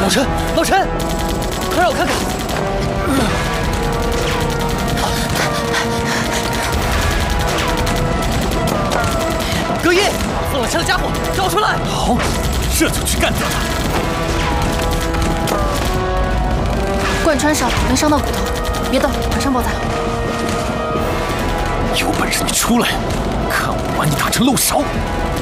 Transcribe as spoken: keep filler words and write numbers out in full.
老陈，老陈，快让我看看。葛一，放了车的家伙找出来！ 好，这就去干掉他。 贯穿上没伤到骨头，别动，马上爆炸。 有本事你出来，看我把你打成漏勺！